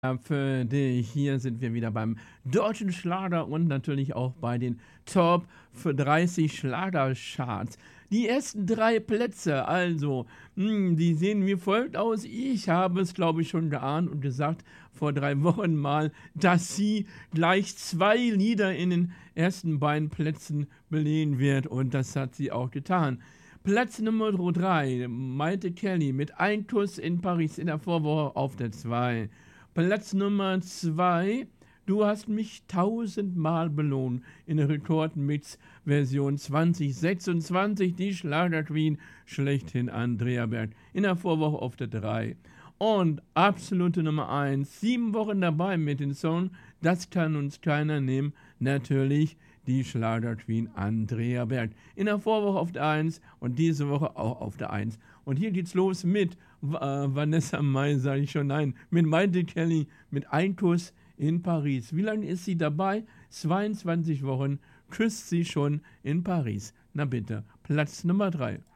Für dich. Hier sind wir wieder beim deutschen Schlager und natürlich auch bei den Top für 30 Schlagercharts. Die ersten drei Plätze, also, die sehen wie folgt aus. Ich habe es, glaube ich, schon geahnt und gesagt vor 3 Wochen mal, dass sie gleich 2 Lieder in den ersten beiden Plätzen belegen wird und das hat sie auch getan. Platz Nummer 3, Maite Kelly mit Ein Kuss in Paris in der Vorwoche auf der 2. Platz Nummer 2, du hast mich 1000-mal belohnt in der Rekordmix-Version 2026, die Schlager-Queen schlechthin Andrea Berg in der Vorwoche auf der 3. Und absolute Nummer 1, 7 Wochen dabei mit dem Song Das kann uns keiner nehmen, natürlich die Schlager-Queen Andrea Berg in der Vorwoche auf der 1 und diese Woche auch auf der 1. Und hier geht's los mit Vanessa Mai, sage ich schon, nein, mit Maite Kelly, mit Ein Kuss in Paris. Wie lange ist sie dabei? 22 Wochen küsst sie schon in Paris. Na bitte, Platz Nummer 3.